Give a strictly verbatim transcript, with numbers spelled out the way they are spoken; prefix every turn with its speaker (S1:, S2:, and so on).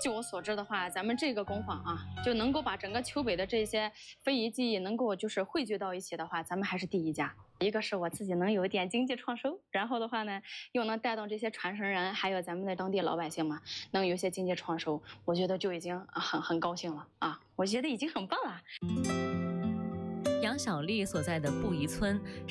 S1: 据我所知的话，咱们这个工坊啊，就能够把整个丘北的这些非遗技艺能够就是汇聚到一起的话，咱们还是第一家。一个是我自己能有一点经济创收，然后的话呢，又能带动这些传承人，还有咱们的当地老百姓嘛，能有一些经济创收，我觉得就已经很很高兴了啊！我觉得已经很棒了。
S2: 杨小丽所在的布宜村